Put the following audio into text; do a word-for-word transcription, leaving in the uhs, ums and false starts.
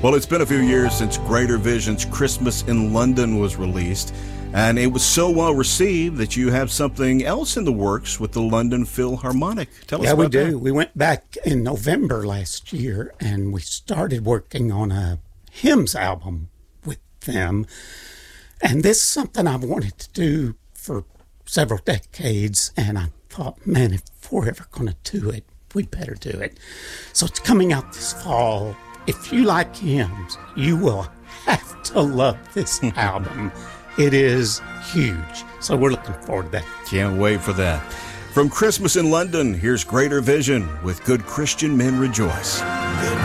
Well, it's been a few years since Greater Vision's Christmas in London was released, and it was so well received that you have something else in the works with the London Philharmonic. Tell us yeah, about that. Yeah, we do. We went back in November last year, and we started working on a hymns album with them. And this is something I've wanted to do for several decades, and I thought, man, if we're ever going to do it, we better do it. So it's coming out this fall. If you like hymns, you will have to love this album. It is huge. So we're looking forward to that. Can't wait for that. From Christmas in London, here's Greater Vision with Good Christian Men Rejoice.